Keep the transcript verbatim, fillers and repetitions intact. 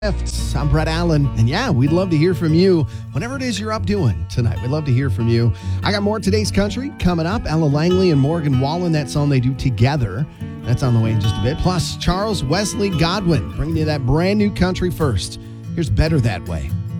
I'm Brett Allen, and yeah, we'd love to hear from you whatever it is you're up doing tonight. We'd love to hear from you. I got more Today's Country coming up. Ella Langley and Morgan Wallen, that song they do together. That's on the way in just a bit. Plus, Charles Wesley Godwin bringing you that brand new country first. Here's Better That Way.